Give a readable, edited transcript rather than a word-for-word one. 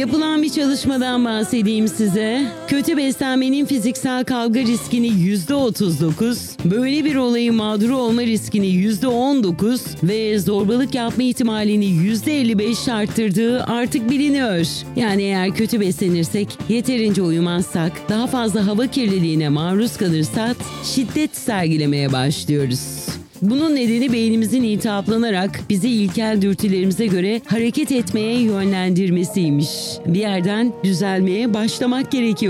Yapılan bir çalışmadan bahsedeyim size. Kötü beslenmenin fiziksel kavga riskini %39, böyle bir olayın mağduru olma riskini %19 ve zorbalık yapma ihtimalini %55 arttırdığı artık biliniyor. Yani eğer kötü beslenirsek, yeterince uyumazsak, daha fazla hava kirliliğine maruz kalırsak şiddet sergilemeye başlıyoruz. Bunun nedeni beynimizin iltihaplanarak bizi ilkel dürtülerimize göre hareket etmeye yönlendirmesiymiş. Bir yerden düzelmeye başlamak gerekiyor.